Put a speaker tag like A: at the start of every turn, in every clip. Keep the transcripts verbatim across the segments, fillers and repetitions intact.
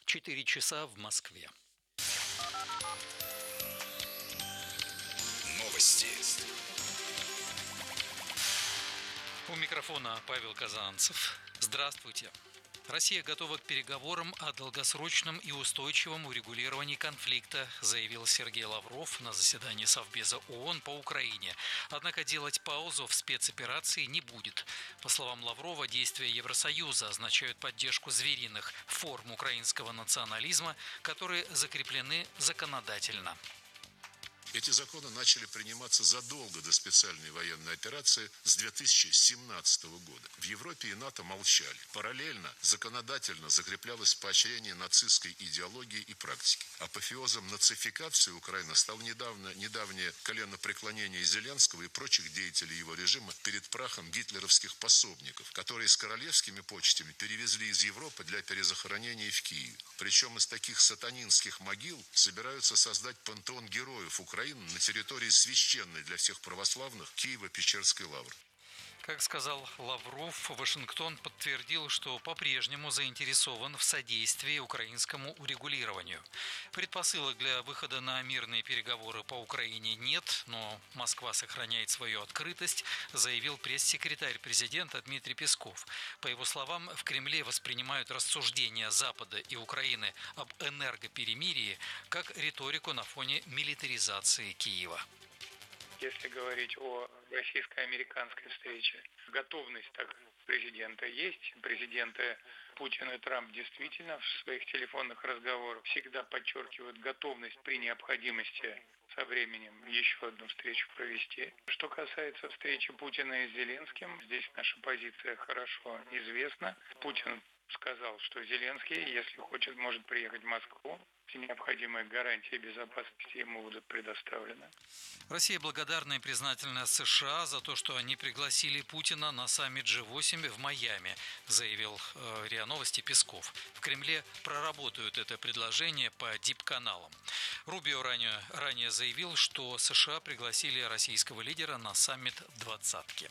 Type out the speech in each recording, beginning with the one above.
A: четыре часа в Москве.
B: Новости.
A: У микрофона Павел Казанцев. Здравствуйте. Россия готова к переговорам о долгосрочном и устойчивом урегулировании конфликта, заявил Сергей Лавров на заседании Совбеза ООН по Украине. Однако делать паузу в спецоперации не будет. По словам Лаврова, действия Евросоюза означают поддержку звериных форм украинского национализма, которые закреплены законодательно.
C: Эти законы начали приниматься задолго до специальной военной операции с две тысячи семнадцатого года. В Европе и НАТО молчали. Параллельно законодательно закреплялось поощрение нацистской идеологии и практики. Апофеозом нацификации Украины стало недавно, недавнее коленопреклонение Зеленского и прочих деятелей его режима перед прахом гитлеровских пособников, которые с королевскими почтами перевезли из Европы для перезахоронения в Киеве. Причем из таких сатанинских могил собираются создать пантеон героев Украины на территории священной для всех православных Киево-Печерской лавры.
A: Как сказал Лавров, Вашингтон подтвердил, что по-прежнему заинтересован в содействии украинскому урегулированию. Предпосылок для выхода на мирные переговоры по Украине нет, но Москва сохраняет свою открытость, заявил пресс-секретарь президента Дмитрий Песков. По его словам, в Кремле воспринимают рассуждения Запада и Украины об энергоперемирии как риторику на фоне милитаризации Киева.
D: Если говорить о российско-американской встрече, готовность так президента есть. Президенты Путин и Трамп действительно в своих телефонных разговорах всегда подчеркивают готовность при необходимости со временем еще одну встречу провести. Что касается встречи Путина и Зеленским, здесь наша позиция хорошо известна. Путин сказал, что Зеленский, если хочет, может приехать в Москву. Все необходимые гарантии безопасности ему будут предоставлены.
A: Россия благодарна и признательна США за то, что они пригласили Путина на саммит джи восемь в Майами, заявил э, РИА Новости Песков. В Кремле проработают это предложение по дип-каналам. Рубио ранее, ранее заявил, что США пригласили российского лидера на саммит двадцатки.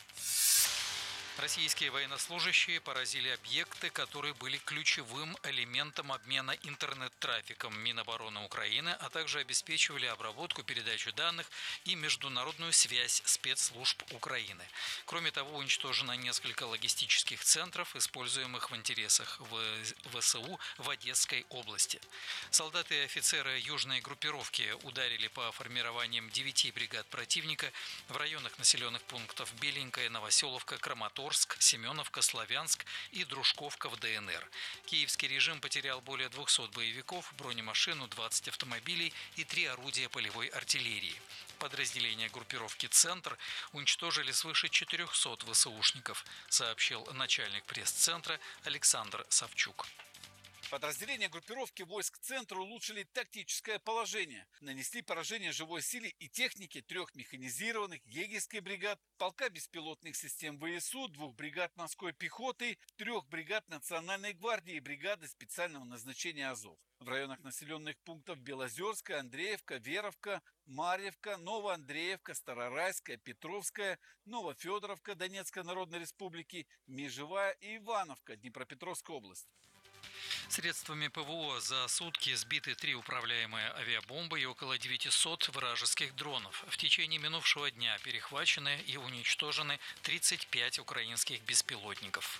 A: Российские военнослужащие поразили объекты, которые были ключевым элементом обмена интернет-трафиком Минобороны Украины, а также обеспечивали обработку, передачу данных и международную связь спецслужб Украины. Кроме того, уничтожено несколько логистических центров, используемых в интересах ВСУ в Одесской области. Солдаты и офицеры южной группировки ударили по формированиям девяти бригад противника в районах населенных пунктов Беленькая, Новоселовка, Краматорск, Семеновка, Славянск и Дружковка в ДНР. Киевский режим потерял более двухсот боевиков, бронемашину, двадцать автомобилей и три орудия полевой артиллерии. Подразделения группировки «Центр» уничтожили свыше четырехсот ВСУшников, сообщил начальник пресс-центра Александр Савчук.
E: Подразделения группировки войск «Центр» улучшили тактическое положение, нанесли поражение живой силе и технике трех механизированных егерских бригад, полка беспилотных систем ВСУ, двух бригад морской пехоты, трех бригад Национальной гвардии и бригады специального назначения «Азов». В районах населенных пунктов Белозерская, Андреевка, Веровка, Марьевка, Новоандреевка, Старорайская, Петровская, Новофедоровка Донецкой Народной Республики, Межевая и Ивановка Днепропетровской области.
A: Средствами ПВО за сутки сбиты три управляемые авиабомбы и около девятисот вражеских дронов. В течение минувшего дня перехвачены и уничтожены тридцать пять украинских беспилотников.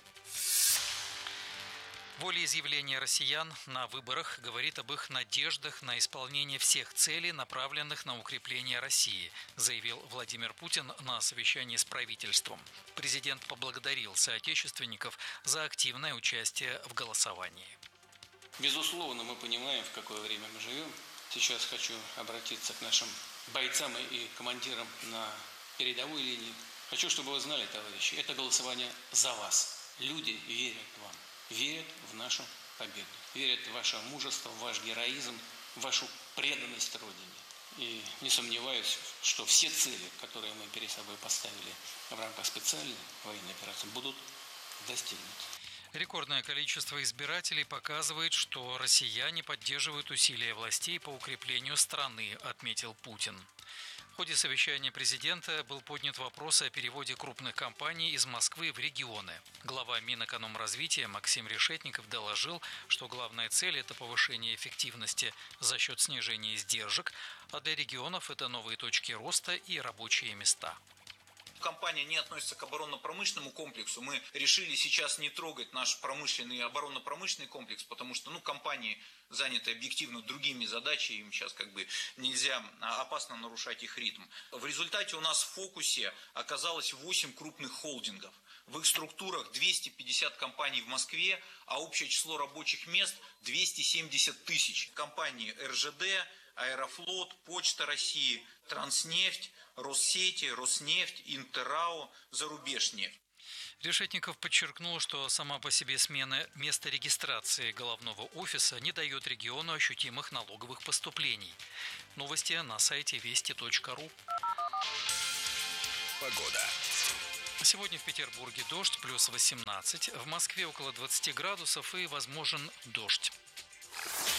A: Волеизъявление россиян на выборах говорит об их надеждах на исполнение всех целей, направленных на укрепление России, заявил Владимир Путин на совещании с правительством. Президент поблагодарил соотечественников за активное участие в голосовании.
F: Безусловно, мы понимаем, в какое время мы живем. Сейчас хочу обратиться к нашим бойцам и командирам на передовой линии. Хочу, чтобы вы знали, товарищи, это голосование за вас. Люди верят вам. Верят в нашу победу, верят в ваше мужество, в ваш героизм, в вашу преданность Родине. И не сомневаюсь, что все цели, которые мы перед собой поставили в рамках специальной военной операции, будут достигнуты.
A: Рекордное количество избирателей показывает, что россияне поддерживают усилия властей по укреплению страны, отметил Путин. В ходе совещания президента был поднят вопрос о переводе крупных компаний из Москвы в регионы. Глава Минэкономразвития Максим Решетников доложил, что главная цель – это повышение эффективности за счет снижения издержек, а для регионов это новые точки роста и рабочие места.
B: Компания не относится к оборонно-промышленному комплексу. Мы решили сейчас не трогать наш промышленный и оборонно-промышленный комплекс, потому что ну, компании заняты объективно другими задачами, им сейчас как бы нельзя, опасно нарушать их ритм. В результате у нас в фокусе оказалось восемь крупных холдингов. В их структурах двести пятьдесят компаний в Москве, а общее число рабочих мест двести семьдесят тысяч. Компании эр жэ дэ, Аэрофлот, Почта России, Транснефть, Россети, Роснефть, Интеррао, Зарубежнефть.
A: Решетников подчеркнул, что сама по себе смена места регистрации головного офиса не дает региону ощутимых налоговых поступлений. Новости на сайте вести точка ру.
G: Погода.
A: Сегодня в Петербурге дождь, плюс восемнадцать, в Москве около двадцати градусов и возможен дождь.